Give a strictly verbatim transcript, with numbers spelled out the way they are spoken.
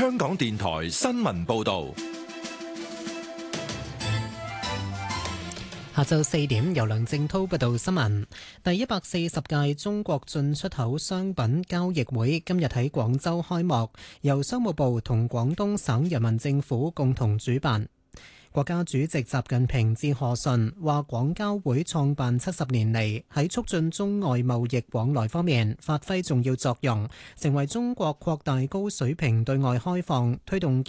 香港電台新聞報道。 下晝四點，由梁正滔報道新聞。第一百四十屆中國進出口商品交易會今日喺廣州開幕，由商務部同廣東省人民政府共同主辦。國家主席習近平致賀信話，廣交會創辦七十年嚟，喺促進中外貿易往來方面發揮重要作用，成為中國擴大高水平對外開放、推動